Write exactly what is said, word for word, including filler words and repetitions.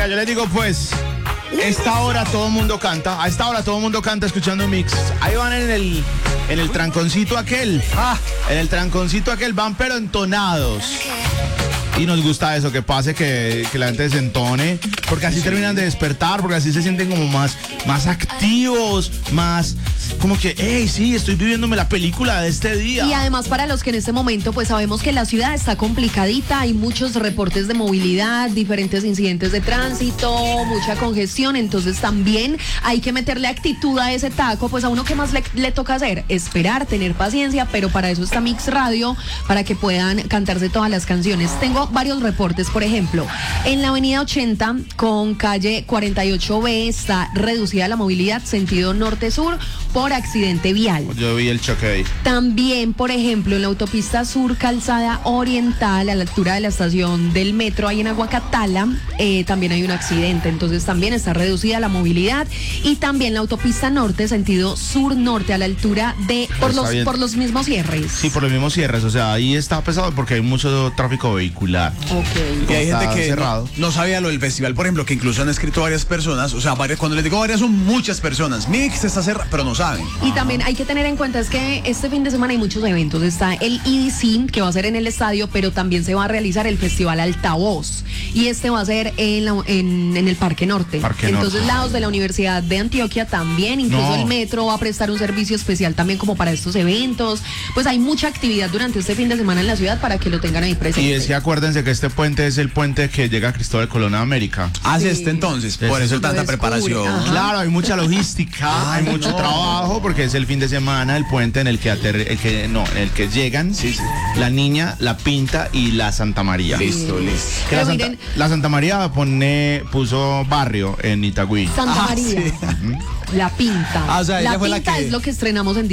Oiga, yo les digo pues, esta hora todo el mundo canta, a esta hora todo el mundo canta escuchando Mix. Ahí van en el, en el tranconcito aquel, ah, en el tranconcito aquel van pero entonados. Y nos gusta eso, que pase, que, que la gente se entone, porque así sí. terminan de despertar, porque así se sienten como más, más activos, más como que, hey, sí, estoy viviéndome la película de este día. Y además para los que en este momento pues sabemos que la ciudad está complicadita, hay muchos reportes de movilidad, diferentes incidentes de tránsito, mucha congestión, entonces también hay que meterle actitud a ese taco, pues a uno que más le, le toca hacer, esperar, tener paciencia, pero para eso está Mix Radio, para que puedan cantarse todas las canciones. Tengo varios reportes, por ejemplo, en la avenida ochenta con calle cuarenta y ocho B está reducida la movilidad sentido norte-sur por accidente vial. Yo vi el choque ahí. También, por ejemplo, en la autopista sur calzada oriental a la altura de la estación del metro ahí en Aguacatala, eh, también hay un accidente, entonces también está reducida la movilidad. Y también la autopista norte sentido sur-norte a la altura de por los, por los mismos cierres. Sí, por los mismos cierres, o sea, ahí está pesado porque hay mucho tráfico vehicular. Okay. Y hay gente que no, no sabía lo del festival, por ejemplo, que incluso han escrito varias personas, o sea, varias, cuando les digo varias son muchas personas. Mix está cerrado, pero no saben. Y Ajá. también hay que tener en cuenta es que este fin de semana hay muchos eventos. Está el E D C, que va a ser en el estadio, pero también se va a realizar el Festival Altavoz. Y este va a ser en, la, en, en el Parque Norte. Parque Entonces, Norte. lados de la Universidad de Antioquia también, incluso no. el metro va a prestar un servicio especial también como para estos eventos. Pues hay mucha actividad durante este fin de semana en la ciudad para que lo tengan ahí presente. Y es que acuérdense que este puente es el puente que llega a Cristóbal Colón a América. Ah, sí, este entonces, por eso tanta preparación. Ajá. Claro, hay mucha logística, Ay, hay mucho no. trabajo, porque es el fin de semana, el puente en el que aterri el que no, en el que llegan sí, sí. la Niña, la Pinta y la Santa María. Listo, listo. Que la, Santa, la Santa María pone, puso barrio en Itagüí. Santa Ah, María. Sí. Uh-huh. La Pinta. Ah, o sea, ella la fue Pinta la que... es lo que estrenamos en